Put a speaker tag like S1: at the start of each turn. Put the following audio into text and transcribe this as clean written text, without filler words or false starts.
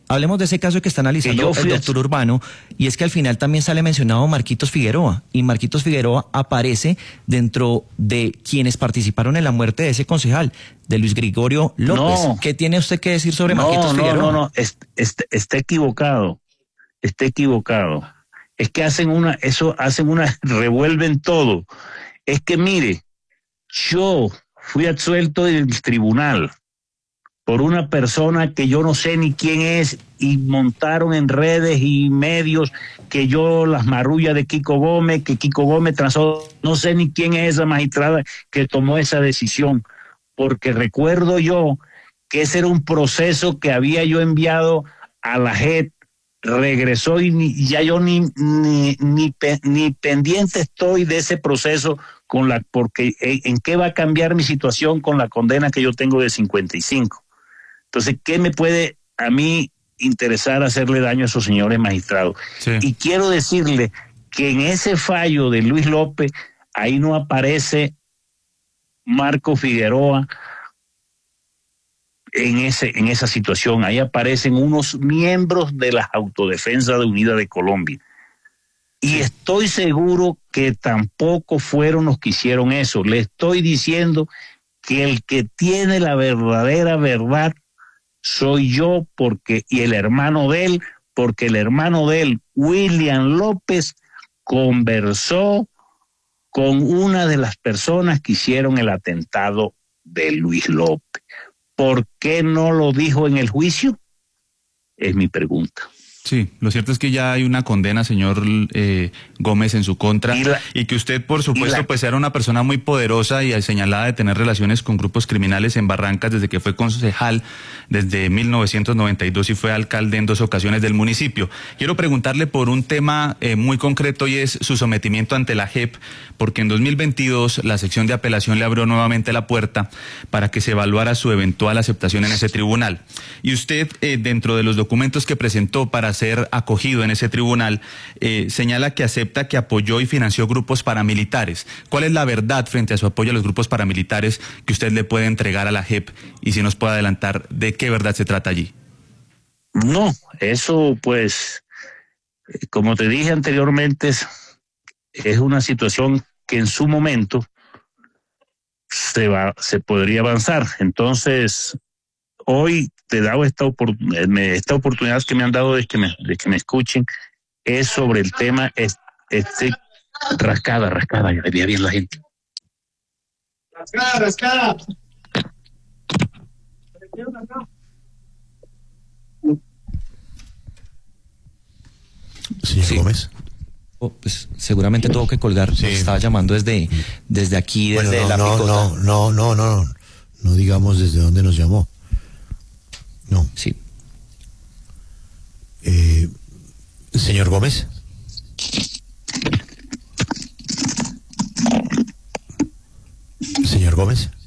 S1: hablemos de ese caso que está analizando el doctor Urbano, y es que al final también sale mencionado Marquitos Figueroa, y Marquitos Figueroa aparece dentro de quienes participaron en la muerte de ese concejal, de Luis Gregorio López. No, ¿qué tiene usted que decir sobre Marquitos Figueroa?
S2: No, está equivocado, está equivocado. Es que revuelven todo. Es que mire, yo fui absuelto del tribunal por una persona que yo no sé ni quién es, y montaron en redes y medios que yo las marullas de Kiko Gómez, que Kiko Gómez transó, no sé ni quién es esa magistrada que tomó esa decisión, porque recuerdo yo que ese era un proceso que había yo enviado a la JEP, regresó y ya yo ni pendiente estoy de ese proceso, porque en qué va a cambiar mi situación con la condena que yo tengo de 55. Entonces, ¿qué me puede a mí interesar hacerle daño a esos señores magistrados? Sí. Y quiero decirle que en ese fallo de Luis López, ahí no aparece Marco Figueroa en esa situación. Ahí aparecen unos miembros de las Autodefensas de Unidad de Colombia. Y estoy seguro que tampoco fueron los que hicieron eso. Le estoy diciendo que el que tiene la verdadera verdad soy yo, y el hermano de él, porque el hermano de él, William López, conversó con una de las personas que hicieron el atentado de Luis López. ¿Por qué no lo dijo en el juicio? Es mi pregunta.
S3: Sí, lo cierto es que ya hay una condena, señor Gómez, en su contra, y que usted, por supuesto, pues era una persona muy poderosa y señalada de tener relaciones con grupos criminales en Barrancas desde que fue concejal desde 1992 y fue alcalde en 2 ocasiones del municipio. Quiero preguntarle por un tema muy concreto, y es su sometimiento ante la JEP, porque en 2022 la sección de apelación le abrió nuevamente la puerta para que se evaluara su eventual aceptación en ese tribunal. Y usted, dentro de los documentos que presentó para ser acogido en ese tribunal, señala que acepta que apoyó y financió grupos paramilitares. ¿Cuál es la verdad frente a su apoyo a los grupos paramilitares que usted le puede entregar a la JEP, y si nos puede adelantar de qué verdad se trata allí?
S2: No, eso pues, como te dije anteriormente, es una situación que en su momento se podría avanzar. Entonces, hoy te he dado esta oportunidad que me han dado de que me escuchen, es sobre el tema rascada, ya veía bien la gente. Rascada.
S1: Señor Gómez. Pues seguramente tuvo que colgar. Sí. Nos estaba llamando desde aquí, desde la picota.
S4: No digamos desde dónde nos llamó. No.
S1: Sí.
S4: Señor Gómez. Señor Gómez.